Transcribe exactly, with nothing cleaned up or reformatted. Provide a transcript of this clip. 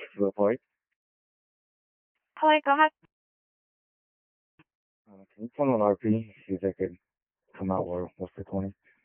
to avoid. Hi, go ahead. Uh, can you tell me an R P, see if they could come out where what's the twenty?